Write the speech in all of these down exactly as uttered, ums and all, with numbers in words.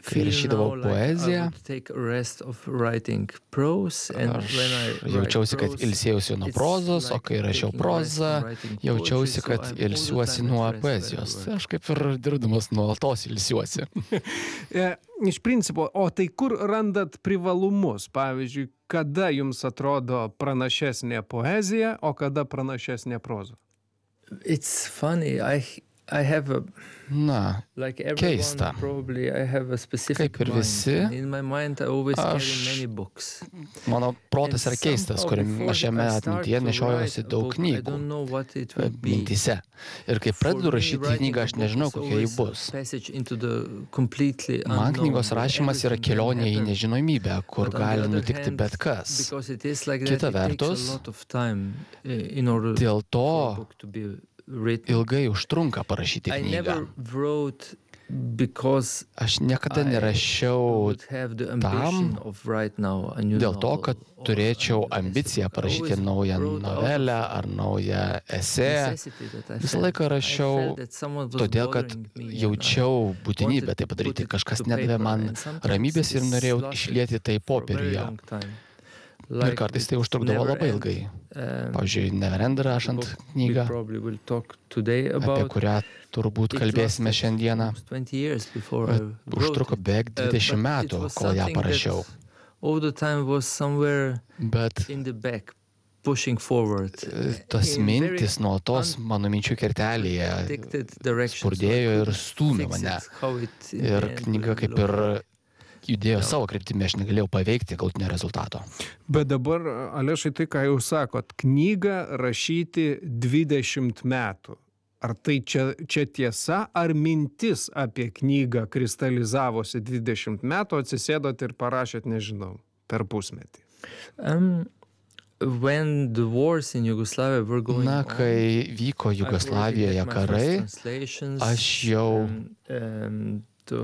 kai rašydavau poeziją, aš jaučiausi, kad ilsėjausi nuo prozos, o kai rašiau prozą, jaučiausi, kad ilsiuosi nuo poezijos. Aš kaip ir dirbdamas nuolatos ilsiuosi. Iš principo, o tai kur randat privalumus? Pavyzdžiui, kada jums atrodo pranašesnė poezija, o kada pranašesnė proza? It's funny, I... I have a, Na, like keista. Probably I have a specific Kaip ir visi, mind. In my mind I always aš, carry many books. Mano protas yra keistas, kuriame šiame atmintyje nešiojuosi daug knygų, mintyse. Ir kai pradedu rašyti knygą, aš nežinau, kokia ji bus. Man knygos rašymas yra kelionė į nežinomybę, kur gali nutikti bet kas. Kita vertus, dėl to ilgai užtrunka parašyti knygą. Aš niekada nerašiau tam, dėl to, kad turėčiau ambiciją parašyti naują novelę ar naują esė. Visą laiką rašiau todėl, kad jaučiau būtinybę tai padaryti. Kažkas nedavė man ramybės ir norėjau išlieti tai popieriuje. Ir kartais tai užtrukdavo labai ilgai. Pavyzdžiui, Neverend rašant knygą, apie kurią turbūt kalbėsime šiandieną, užtruko beveik dvidešimt metų, kol ją parašiau. Bet tos mintis nuolatos mano minčių kertelėje spurdėjo ir stūmė mane. Ir knyga kaip ir judėjo savo kryptimi, aš negalėjau paveikti galutinio rezultato. Bet dabar, Alešai, tai ką jūs sakot, knygą rašyti dvidešimt metų. Ar tai čia, čia tiesa, ar mintis apie knygą kristalizavosi dvidešimt metų, atsisėdot ir parašėt, nežinau, per pusmetį? Um, when the wars in Yugoslavia were going Na, kai vyko Jugoslavijoje karai, aš jau um,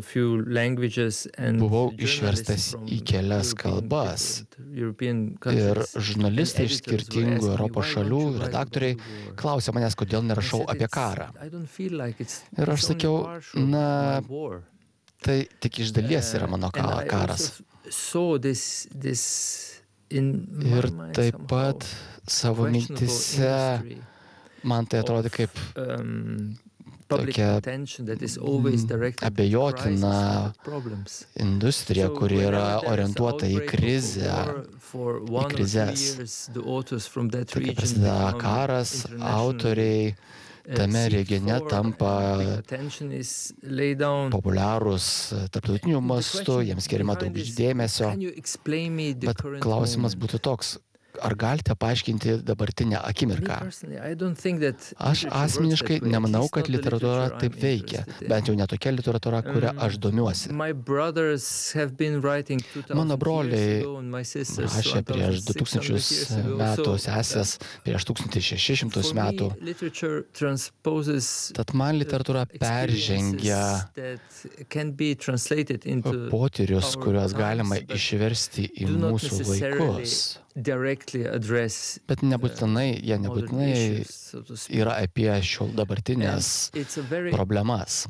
buvau išverstas į kelias kalbas ir žurnalistai iš skirtingų Europos šalių, redaktoriai klausė manęs, kodėl nerašau apie karą. Ir aš sakiau, na, tai tik iš dalies yra mano karas. Ir taip pat savo mintise man tai atrodė kaip tokia abejotina industrija, kuri yra orientuota į krizę, į krizes. Tai kai prasideda karas, autoriai tame regione tampa populiarūs tarptautiniu mastu, jiems skiriama daug dėmesio. Bet klausimas būtų toks, ar galite paaiškinti dabartinę akimirką? Aš asmeniškai nemanau, kad literatūra taip veikia, bent jau ne tokia literatūra, kurią aš domiuosi. Mano broliai rašė prieš du tūkstančius metų, sesės prieš tūkstantis šešis šimtus metų. Tad man literatūra peržengia potyrius, kuriuos galima išversti į mūsų laikus. Bet nebūtinai, jie nebūtinai yra apie šio dabartinės problemas.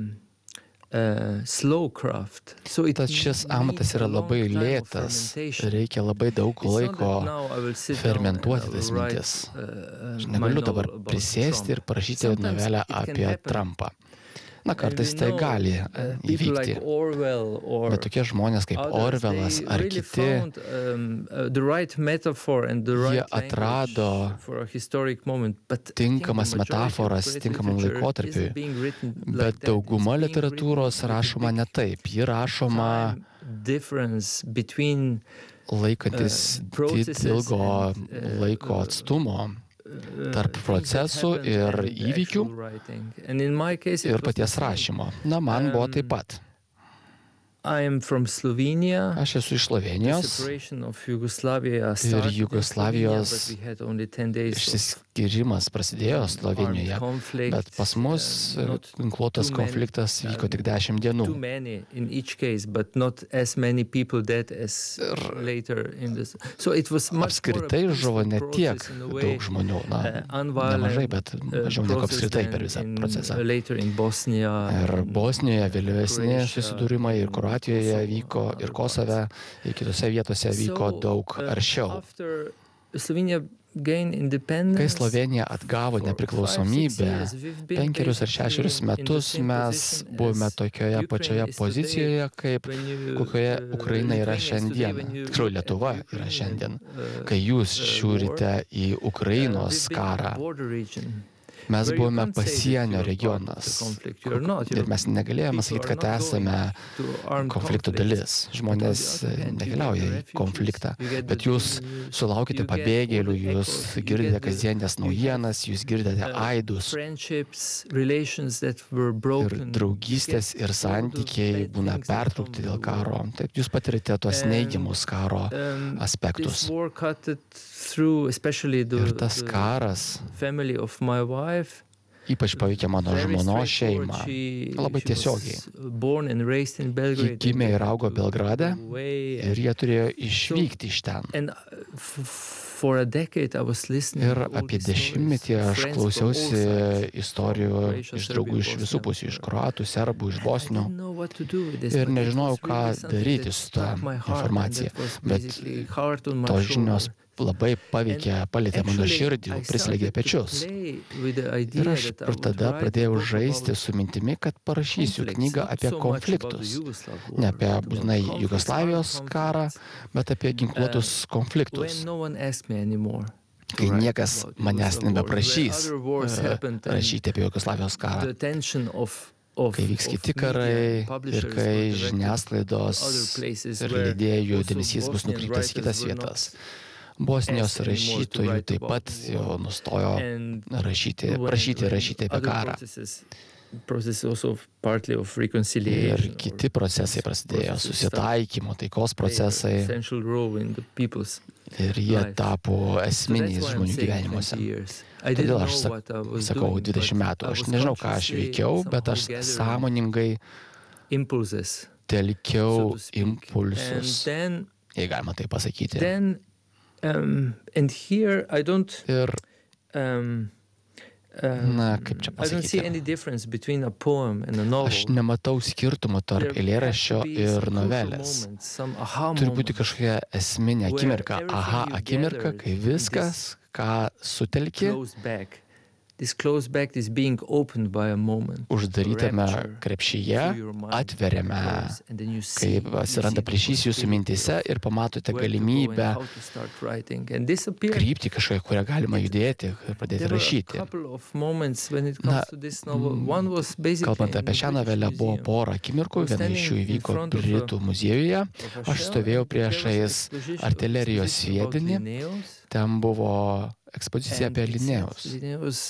Tad šis amatas yra labai lėtas, reikia labai daug laiko fermentuoti tas mintis. Aš negaliu dabar prisėsti ir parašyti novelę apie Trumpą. Na, kartais tai gali įvykti. Bet tokie žmonės kaip Orvelas ar kiti, jie atrado tinkamas metaforas tinkamam laikotarpiui. Bet dauguma literatūros rašoma ne taip. Ji rašoma laikantis ilgo laiko atstumo tarp procesų ir įvykių ir paties rašymo. Na, man buvo taip pat. Aš esu iš Slovenijos ir Jugoslavijos atskyrimas prasidėjo Slovėnijoje, bet pas mus ginkluotas konfliktas vyko tik dešimt dienų. Apskritai žuvo ne tiek daug žmonių, na, nemažai, bet mažiau negu apskritai per visą procesą. Ir Bosnijoje vėliavesni susidūrimai ir Kroatijoje vyko, ir Kosove, ir kitose vietose vyko daug aršiau. Kai Slovėnija atgavo nepriklausomybę, penkerius ar šešerius metus mes buvome tokioje pačioje pozicijoje, kaip kokioje Ukraina yra šiandien. Tiksliau, Lietuva yra šiandien. Kai jūs žiūrite į Ukrainos karą, mes buvome pasienio regionas. Ir mes negalėjome sakyti, kad esame konflikto dalis. Žmonės nekeliauja į konfliktą. Bet jūs sulaukite pabėgėlių, jūs girdite kasdienės naujienas, jūs girdite aidus. Ir draugystės ir santykiai būna pertraukti dėl karo. Taip, jūs patirite tuos neigiamus karo aspektus. Ir tas karas ypač paveikia mano žmonos šeimą, labai tiesiogiai. Ji gimė ir augo Belgrade ir jie turėjo išvykti iš ten. Ir apie dešimtmetį aš klausiausi istorijų iš draugų iš visų pusių, iš kroatų, serbų, iš bosnių. Ir nežinojau, ką daryti su tą informacija. Bet tos žinios labai paveikė, palietė mano širdį, prislėgė pečius. Ir aš tada pradėjau žaisti su mintimi, kad parašysiu knygą apie konfliktus. Ne apie būtinai Jugoslavijos karą, bet apie ginkluotus konfliktus. Kai niekas manęs nebeprašys rašyti apie Jugoslavijos karą. Kai vyks kiti karai ir kai žiniasklaidos ir leidėjų dėmesys bus nukreiptas į kitas vietas. Bosnijos rašytojų taip pat jau nustojo rašyti, prašyti rašyti apie karą. Ir kiti procesai prasidėjo, susitaikymo, taikos procesai. Ir jie tapo esminiais žmonių gyvenimuose. Todėl aš sakau dvidešimt metų. Aš nežinau, ką aš veikiau, bet aš sąmoningai telkiau impulsus, jei galima tai pasakyti. Um, and here I don't, ir, um, um, na, kaip čia pasakyti, I don't see any difference between a poem and a novel. Aš nematau skirtumo tarp eilėraščio ir novelės. Turi būti kažkokia esminė akimirka, aha akimirka, kai viskas, ką sutelki, uždarytame krepšyje, atveriame, kai atsiranda plyšys jūsų mintyse ir pamatote galimybę kryptį kažkokią, kurią galima judėti ir pradėti rašyti. Na, kalbant apie šią novelę, buvo pora akimirkų, viena iš jų įvyko Britų muziejuje. Aš stovėjau priešais artilerijos sviedinį, ten buvo ekspozicija apie Linėjaus.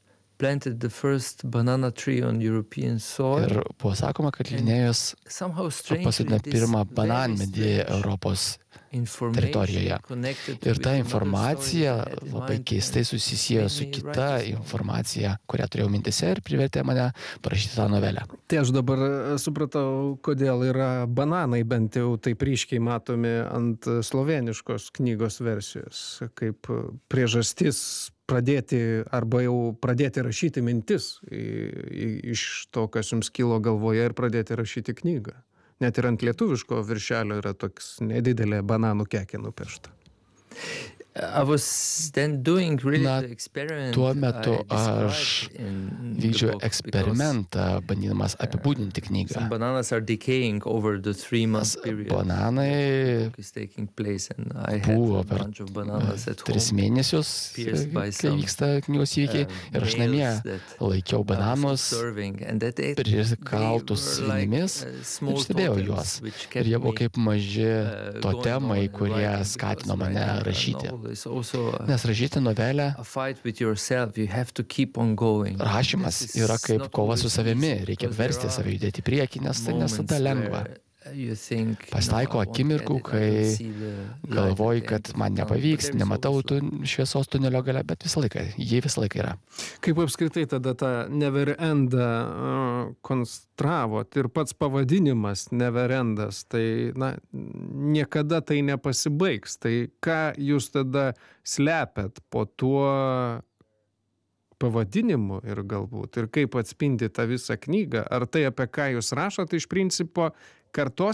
Ir buvo sakoma, kad Linėjus pasodino pirmą bananmedį Europos teritorijoje. Ir ta informacija labai keistai susisiejo su kita informacija, kurią turėjau mintise ir privertė mane parašyti tą novelę. Tai aš dabar supratau, kodėl yra bananai bent jau taip ryškiai matomi ant slovėniškos knygos versijos, kaip priežastis pradėti arba jau pradėti rašyti mintis iš to, kas jums kilo galvoje ir pradėti rašyti knygą. Net ir ant lietuviško viršelio yra toks nedidelė bananų kekė nupiešta. I was then doing really Na, the experiment. tuo metu I described aš in the vykdžiau book, eksperimentą, bandydamas apibūdinti because knygą. some bananas are decaying over the three month Nes period. bananai Is taking place, and I buvo had a per bunch of bananas at tris home. mėnesius, pierced by kai some, vyksta knygos įvykiai. Ir aš namie nails that laikiau I was bananus observing, and that they- prikaltus they were like, linimis uh, small ir stebėjau totems juos. which Ir kept jie buvo me, kaip maži uh, going totemai, on and kurie writing, skatino because mane writing a rašyti. novel is also a- Nes rašyti novelę, a fight with yourself. You have to keep on going. rašymas This is yra kaip not kova su always savimi. easy, Reikia because there versti are save judėti į priekį, nes tai moments nesada lengva. where, Pasitaiko akimirkų, kai galvoji, kad man nepavyks, nematau tu šviesos tunelio gale, bet visą laiką, jį visą laiką yra. Kaip apskritai tada tą Never Endą uh, konstravot ir pats pavadinimas Never Endas, tai na, niekada tai nepasibaigs. Tai ką jūs tada slepiat po tuo pavadinimu ir galbūt, ir kaip atspindi tą visą knygą? Ar tai, apie ką jūs rašot, iš principo kartos